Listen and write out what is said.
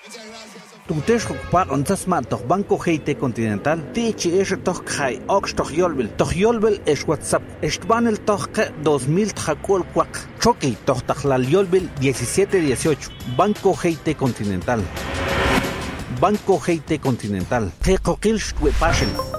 Tuntesh ocupar ontasma toh Banco GT Continental tichi es toh kai ox toh yolbil es WhatsApp estbanel toh 2000 tjakol kwak choki toh tahlal yolbil 1718 Banco GT Continental Banco GT Continental Tecoquil Passion